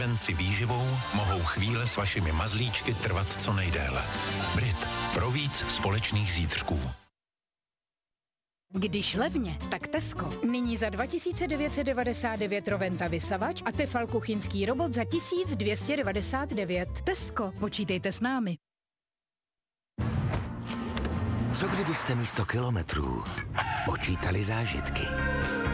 Venci výživou mohou chvíle s vašimi mazlíčky trvat co nejdéle. Brit. Pro víc společných zítřků. Když levně, tak Tesco. Nyní za 2999 Roventa vysavač a Tefal kuchyňský robot za 1299. Tesco, počítejte s námi. Co kdybyste místo kilometrů počítali zážitky?